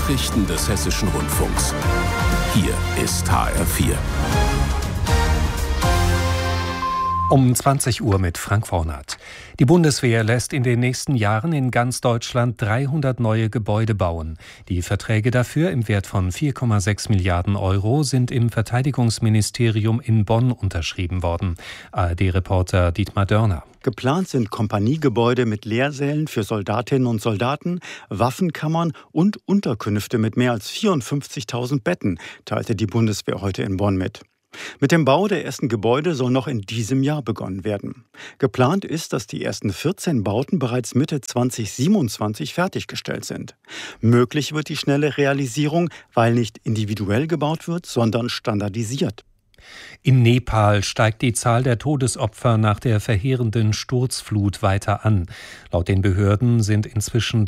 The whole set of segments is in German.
Nachrichten des Hessischen Rundfunks. Hier ist HR4. Um 20 Uhr mit Frank Vornat. Die Bundeswehr lässt in den nächsten Jahren in ganz Deutschland 300 neue Gebäude bauen. Die Verträge dafür im Wert von 4,6 Milliarden Euro sind im Verteidigungsministerium in Bonn unterschrieben worden. ARD-Reporter Dietmar Dörner. Geplant sind Kompaniegebäude mit Lehrsälen für Soldatinnen und Soldaten, Waffenkammern und Unterkünfte mit mehr als 54.000 Betten, teilte die Bundeswehr heute in Bonn mit. Mit dem Bau der ersten Gebäude soll noch in diesem Jahr begonnen werden. Geplant ist, dass die ersten 14 Bauten bereits Mitte 2027 fertiggestellt sind. Möglich wird die schnelle Realisierung, weil nicht individuell gebaut wird, sondern standardisiert. In Nepal steigt die Zahl der Todesopfer nach der verheerenden Sturzflut weiter an. Laut den Behörden sind inzwischen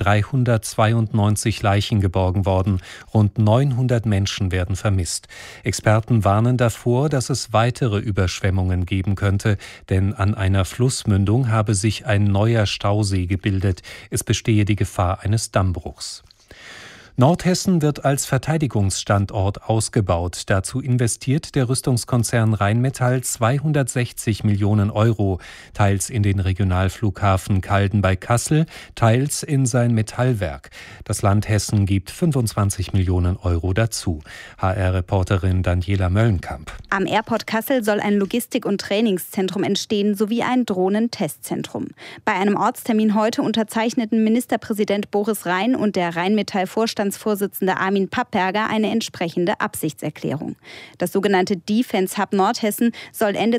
392 Leichen geborgen worden. Rund 900 Menschen werden vermisst. Experten warnen davor, dass es weitere Überschwemmungen geben könnte, denn an einer Flussmündung habe sich ein neuer Stausee gebildet. Es bestehe die Gefahr eines Dammbruchs. Nordhessen wird als Verteidigungsstandort ausgebaut. Dazu investiert der Rüstungskonzern Rheinmetall 260 Millionen Euro, teils in den Regionalflughafen Calden bei Kassel, teils in sein Metallwerk. Das Land Hessen gibt 25 Millionen Euro dazu. HR-Reporterin Daniela Möllenkamp. Am Airport Kassel soll ein Logistik- und Trainingszentrum entstehen sowie ein Drohnentestzentrum. Bei einem Ortstermin heute unterzeichneten Ministerpräsident Boris Rhein und der Rheinmetall-Vorstandsvorsitzende Armin Papperger eine entsprechende Absichtserklärung. Das sogenannte Defense Hub Nordhessen soll Ende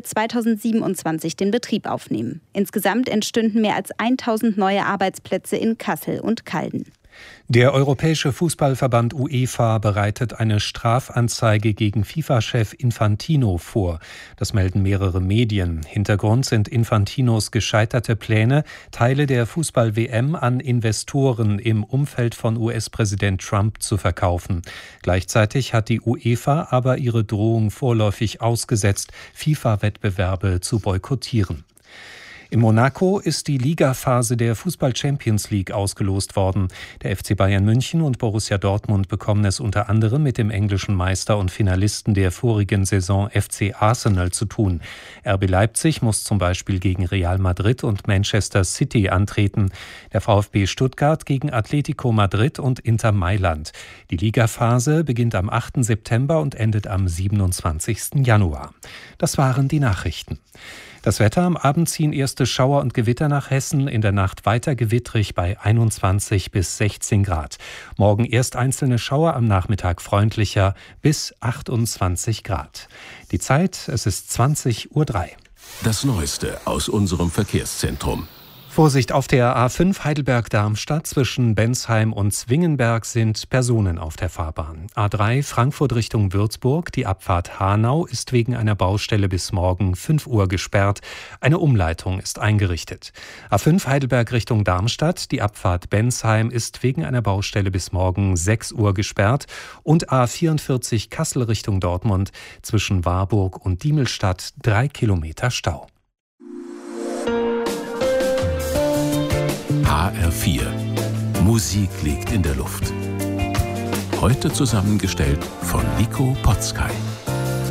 2027 den Betrieb aufnehmen. Insgesamt entstünden mehr als 1000 neue Arbeitsplätze in Kassel und Calden. Der Europäische Fußballverband UEFA bereitet eine Strafanzeige gegen FIFA-Chef Infantino vor. Das melden mehrere Medien. Hintergrund sind Infantinos gescheiterte Pläne, Teile der Fußball-WM an Investoren im Umfeld von US-Präsident Trump zu verkaufen. Gleichzeitig hat die UEFA aber ihre Drohung vorläufig ausgesetzt, FIFA-Wettbewerbe zu boykottieren. In Monaco ist die Ligaphase der Fußball-Champions League ausgelost worden. Der FC Bayern München und Borussia Dortmund bekommen es unter anderem mit dem englischen Meister und Finalisten der vorigen Saison FC Arsenal zu tun. RB Leipzig muss zum Beispiel gegen Real Madrid und Manchester City antreten. Der VfB Stuttgart gegen Atletico Madrid und Inter Mailand. Die Ligaphase beginnt am 8. September und endet am 27. Januar. Das waren die Nachrichten. Das Wetter: am Abend ziehen erste Schauer und Gewitter nach Hessen, in der Nacht weiter gewittrig bei 21 bis 16 Grad. Morgen erst einzelne Schauer, am Nachmittag freundlicher bis 28 Grad. Die Zeit: es ist 20:03 Uhr. Das Neueste aus unserem Verkehrszentrum. Vorsicht auf der A5 Heidelberg-Darmstadt. Zwischen Bensheim und Zwingenberg sind Personen auf der Fahrbahn. A3 Frankfurt Richtung Würzburg. Die Abfahrt Hanau ist wegen einer Baustelle bis morgen 5 Uhr gesperrt. Eine Umleitung ist eingerichtet. A5 Heidelberg Richtung Darmstadt. Die Abfahrt Bensheim ist wegen einer Baustelle bis morgen 6 Uhr gesperrt. Und A44 Kassel Richtung Dortmund. Zwischen Warburg und Diemelstadt 3 Kilometer Stau. HR4. Musik liegt in der Luft. Heute zusammengestellt von Nico Potzkay.